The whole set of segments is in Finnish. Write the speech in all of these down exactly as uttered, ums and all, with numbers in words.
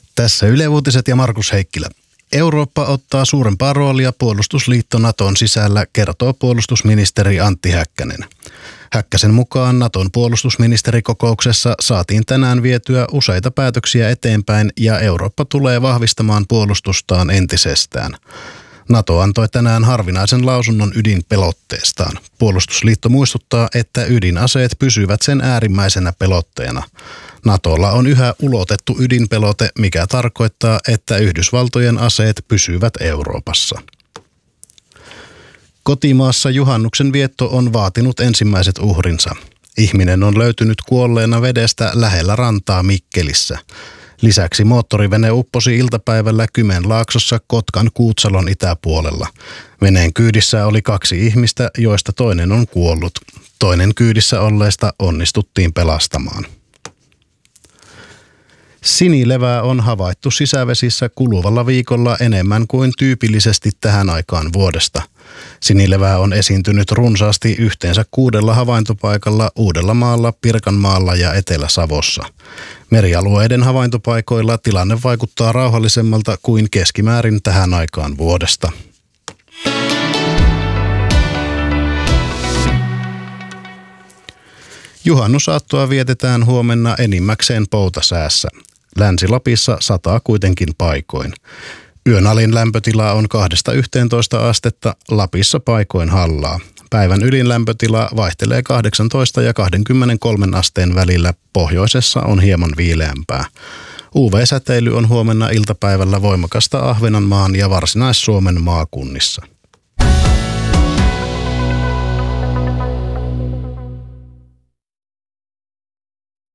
Tässä Yle Uutiset ja Markus Heikkilä. Eurooppa ottaa suurempaa roolia puolustusliitto Naton sisällä, kertoo puolustusministeri Antti Häkkänen. Häkkäsen mukaan Naton puolustusministerikokouksessa saatiin tänään vietyä useita päätöksiä eteenpäin ja Eurooppa tulee vahvistamaan puolustustaan entisestään. Nato antoi tänään harvinaisen lausunnon ydinpelotteestaan. Puolustusliitto muistuttaa, että ydinaseet pysyvät sen äärimmäisenä pelotteena. Natolla on yhä ulotettu ydinpelote, mikä tarkoittaa, että Yhdysvaltojen aseet pysyvät Euroopassa. Kotimaassa juhannuksen vietto on vaatinut ensimmäiset uhrinsa. Ihminen on löytynyt kuolleena vedestä lähellä rantaa Mikkelissä. Lisäksi moottorivene upposi iltapäivällä Kymenlaaksossa Kotkan Kuutsalon itäpuolella. Veneen kyydissä oli kaksi ihmistä, joista toinen on kuollut. Toinen kyydissä olleista onnistuttiin pelastamaan. Sinilevää on havaittu sisävesissä kuluvalla viikolla enemmän kuin tyypillisesti tähän aikaan vuodesta. Sinilevää on esiintynyt runsaasti yhteensä kuudella havaintopaikalla Uudellamaalla, Pirkanmaalla ja Etelä-Savossa. Merialueiden havaintopaikoilla tilanne vaikuttaa rauhallisemmalta kuin keskimäärin tähän aikaan vuodesta. Juhannusaattoa vietetään huomenna enimmäkseen poutasäässä. Länsi-Lapissa sataa kuitenkin paikoin. Yön alin lämpötila on kahdesta yhteentoista astetta, Lapissa paikoin hallaa. Päivän ylin lämpötila vaihtelee kahdeksantoista ja kaksikymmentäkolme asteen välillä, pohjoisessa on hieman viileämpää. U V-säteily on huomenna iltapäivällä voimakasta Ahvenanmaan ja Varsinais-Suomen maakunnissa.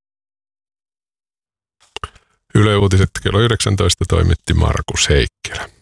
Yle Uutiset kello yhdeksäntoista toimitti Markus Heikkilä.